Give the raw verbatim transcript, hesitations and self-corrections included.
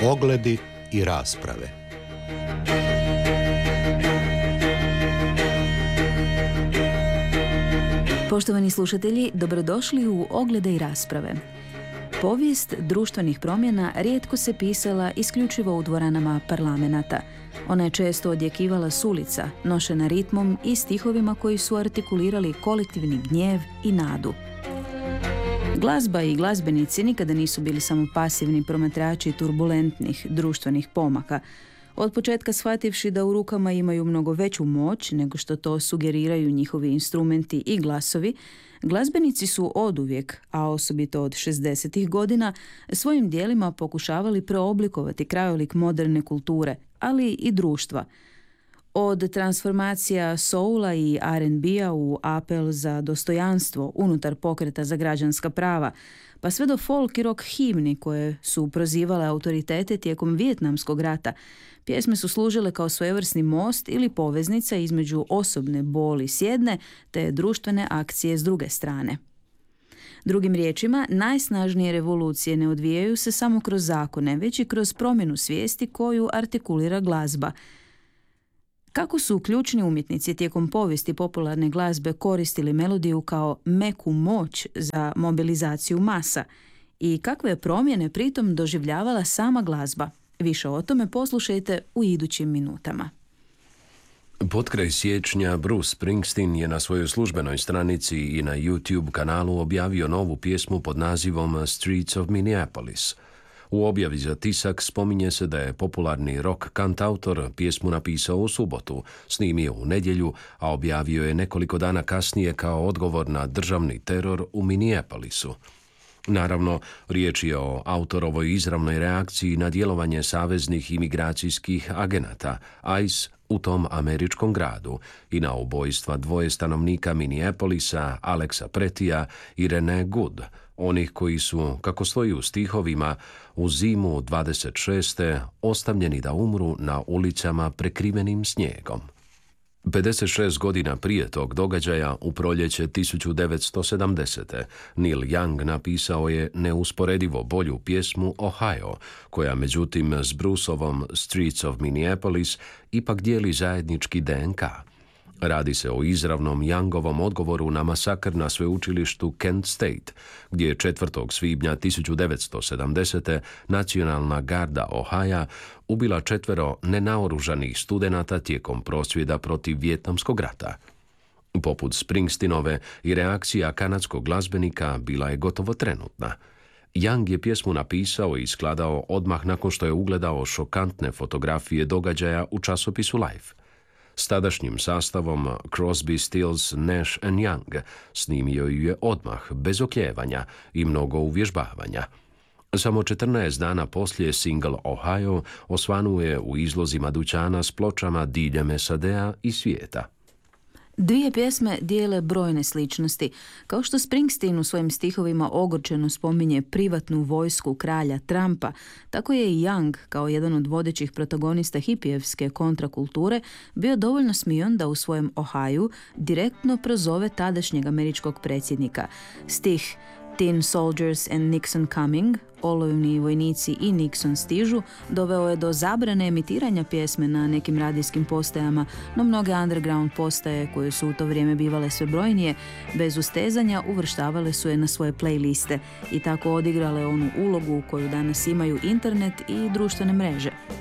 Ogledi i rasprave. Poštovani slušatelji, dobrodošli u Oglede i rasprave. Povijest društvenih promjena rijetko se pisala isključivo u dvoranama parlamenata. Ona je često odjekivala s ulica, nošena ritmom i stihovima koji su artikulirali kolektivni gnjev i nadu. Glazba i glazbenici nikada nisu bili samo pasivni promatrači turbulentnih društvenih pomaka. Od početka shvativši da u rukama imaju mnogo veću moć nego što to sugeriraju njihovi instrumenti i glasovi, glazbenici su oduvijek, a osobito od šezdesetih godina, svojim djelima pokušavali preoblikovati krajolik moderne kulture, ali i društva. Od transformacija soula i ar and bea u apel za dostojanstvo unutar pokreta za građanska prava, pa sve do folk i rock himni koje su prozivale autoritete tijekom Vijetnamskog rata, pjesme su služile kao svojevrsni most ili poveznica između osobne boli s jedne te društvene akcije s druge strane. Drugim riječima, najsnažnije revolucije ne odvijaju se samo kroz zakone, već i kroz promjenu svijesti koju artikulira glazba. Kako su ključni umjetnici tijekom povijesti popularne glazbe koristili melodiju kao meku moć za mobilizaciju masa i kakve je promjene pritom doživljavala sama glazba? Više o tome poslušajte u idućim minutama. Potkraj siječnja Bruce Springsteen je na svojoj službenoj stranici i na YouTube kanalu objavio novu pjesmu pod nazivom Streets of Minneapolis. U objavi za tisak spominje se da je popularni rock kantautor pjesmu napisao u subotu, snimio u nedjelju, a objavio je nekoliko dana kasnije kao odgovor na državni teror u Minneapolisu. Naravno, riječ je o autorovoj izravnoj reakciji na djelovanje saveznih imigracijskih agenata I C E u tom američkom gradu i na ubojstva dvoje stanovnika Minneapolisa, Alexa Pretija i Renee Good, onih koji su, kako stoji u stihovima, u zimu dvadeset šeste ostavljeni da umru na ulicama prekrivenim snijegom. pedeset šest godina prije tog događaja, u proljeće tisuću devetsto sedamdesete. Neil Young napisao je neusporedivo bolju pjesmu Ohio, koja međutim s Bruceovom Streets of Minneapolis ipak dijeli zajednički D N K. Radi se o izravnom Youngovom odgovoru na masakr na sveučilištu Kent State, gdje je četvrtog svibnja tisuću devetsto sedamdesete. nacionalna garda Ohaja ubila četvero nenaoružanih studenata tijekom prosvjeda protiv Vijetnamskog rata. Poput Springsteenove i reakcija kanadskog glazbenika bila je gotovo trenutna. Young je pjesmu napisao i skladao odmah nakon što je ugledao šokantne fotografije događaja u časopisu Life. S tadašnjim sastavom Crosby, Stills, Nash and Young snimio ju je odmah, bez okljevanja i mnogo uvježbavanja. Samo četrnaest dana poslije single Ohio osvanuo je u izlozima dućana s pločama diljem S A D-a i svijeta. Dvije pjesme dijele brojne sličnosti. Kao što Springsteen u svojim stihovima ogorčeno spominje privatnu vojsku kralja Trumpa, tako je i Young, kao jedan od vodećih protagonista hipijevske kontrakulture, bio dovoljno smion da u svojem Ohaju direktno prozove tadašnjeg američkog predsjednika. Stih Tin Soldiers and Nixon Coming, olovni vojnici i Nixon stižu, doveo je do zabrane emitiranja pjesme na nekim radijskim postajama, no mnoge underground postaje, koje su u to vrijeme bivale sve brojnije, bez ustezanja uvrštavale su je na svoje playliste i tako odigrale onu ulogu koju danas imaju internet i društvene mreže.